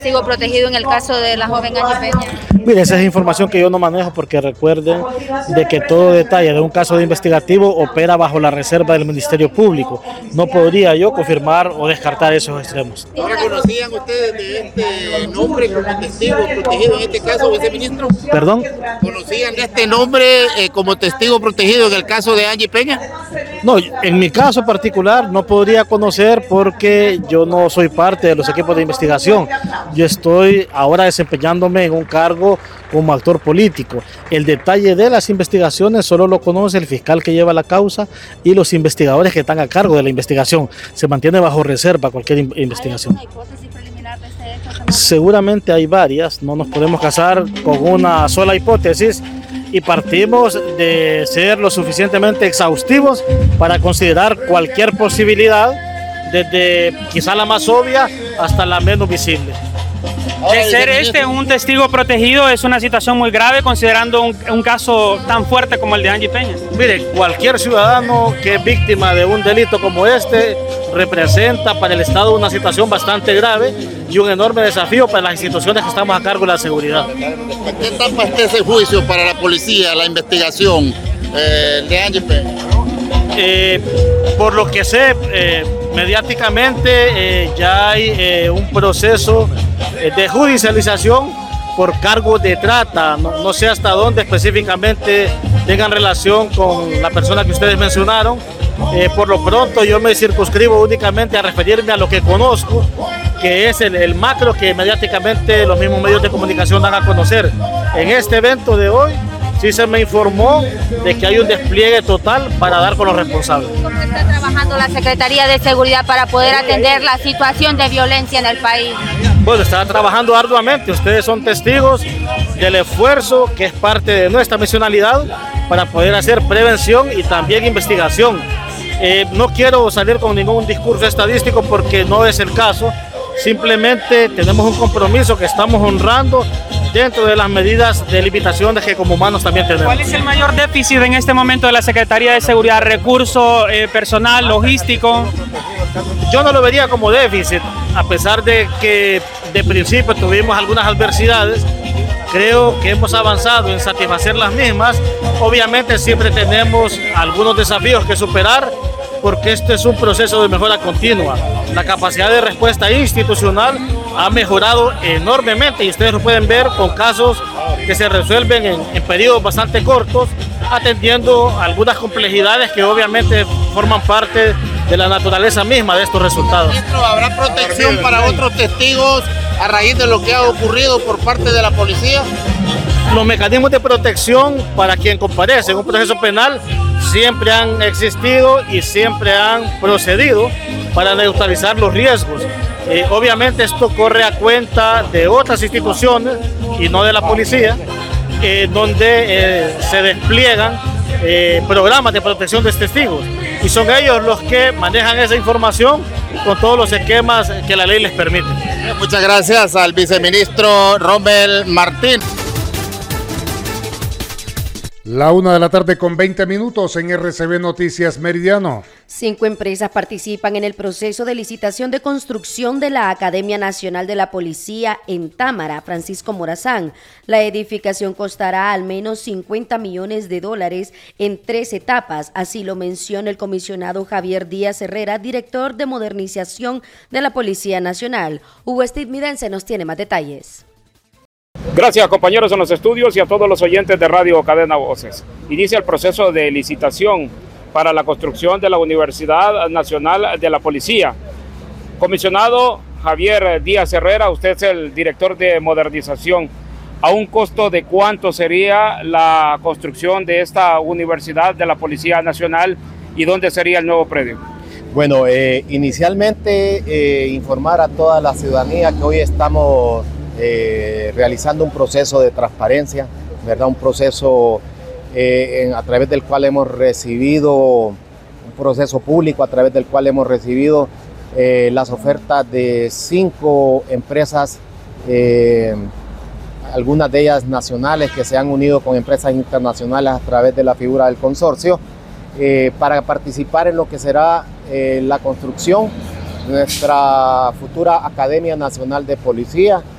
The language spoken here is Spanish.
Sigo protegido en el caso de la joven Angie Peña. Mire, esa es información que yo no manejo porque recuerden de que todo detalle de un caso de investigativo opera bajo la reserva del Ministerio Público. No podría yo confirmar o descartar esos extremos. ¿Ahora conocían ustedes de este nombre como testigo protegido en este caso, viceministro? ¿Perdón? ¿Conocían de este nombre como testigo protegido en el caso de Angie Peña? No, en mi caso particular no podría conocer porque yo no soy parte de los equipos de investigación. Yo estoy ahora desempeñándome en un cargo como actor político. El detalle de las investigaciones solo lo conoce el fiscal que lleva la causa y los investigadores que están a cargo de la investigación. Se mantiene bajo reserva cualquier investigación. ¿Hay una hipótesis preliminar de este hecho? Seguramente hay varias, no nos podemos casar con una sola hipótesis y partimos de ser lo suficientemente exhaustivos para considerar cualquier posibilidad, desde quizá la más obvia hasta la menos visible. De ser un testigo protegido es una situación muy grave considerando un caso tan fuerte como el de Angie Peña. Mire, cualquier ciudadano que es víctima de un delito como este representa para el Estado una situación bastante grave y un enorme desafío para las instituciones que estamos a cargo de la seguridad. ¿En qué etapa está ese juicio para la policía, la investigación de Angie Peña? Por lo que sé, mediáticamente ya hay un proceso de judicialización por cargos de trata. No sé hasta dónde específicamente tengan relación con la persona que ustedes mencionaron. Por lo pronto yo me circunscribo únicamente a referirme a lo que conozco, que es el macro que mediáticamente los mismos medios de comunicación dan a conocer. En este evento de hoy sí se me informó de que hay un despliegue total para dar con los responsables. ¿Cómo está trabajando la Secretaría de Seguridad para poder atender la situación de violencia en el país? Bueno, está trabajando arduamente. Ustedes son testigos del esfuerzo que es parte de nuestra misionalidad para poder hacer prevención y también investigación. No quiero salir con ningún discurso estadístico porque no es el caso. Simplemente tenemos un compromiso que estamos honrando dentro de las medidas de limitaciones que como humanos también tenemos. ¿Cuál es el mayor déficit en este momento de la Secretaría de Seguridad? ¿Recurso, personal, logístico? Yo no lo vería como déficit, a pesar de que de principio tuvimos algunas adversidades. Creo que hemos avanzado en satisfacer las mismas. Obviamente siempre tenemos algunos desafíos que superar porque este es un proceso de mejora continua. La capacidad de respuesta institucional ha mejorado enormemente y ustedes lo pueden ver con casos que se resuelven en periodos bastante cortos, atendiendo algunas complejidades que obviamente forman parte de la naturaleza misma de estos resultados. ¿Habrá protección para otros testigos a raíz de lo que ha ocurrido por parte de la policía? Los mecanismos de protección para quien comparece en un proceso penal siempre han existido y siempre han procedido para neutralizar los riesgos. Obviamente esto corre a cuenta de otras instituciones y no de la policía, donde se despliegan programas de protección de testigos y son ellos los que manejan esa información con todos los esquemas que la ley les permite. Muchas gracias al viceministro Rommel Martín. La 1:20 p.m. en RCB Noticias Meridiano. 5 empresas participan en el proceso de licitación de construcción de la Academia Nacional de la Policía en Támara, Francisco Morazán. La edificación costará al menos $50 millones en 3 etapas, así lo menciona el comisionado Javier Díaz Herrera, director de modernización de la Policía Nacional. Hugo Estividense nos tiene más detalles. Gracias, compañeros en los estudios y a todos los oyentes de Radio Cadena Voces. Inicia el proceso de licitación para la construcción de la Universidad Nacional de la Policía. Comisionado Javier Díaz Herrera, usted es el director de modernización. ¿A un costo de cuánto sería la construcción de esta Universidad de la Policía Nacional y dónde sería el nuevo predio? Bueno, inicialmente informar a toda la ciudadanía que hoy estamos realizando un proceso de transparencia, ¿verdad? Un proceso a través del cual hemos recibido, un proceso público a través del cual hemos recibido las ofertas de 5 empresas, algunas de ellas nacionales que se han unido con empresas internacionales a través de la figura del consorcio, para participar en lo que será la construcción de nuestra futura Academia Nacional de Policía,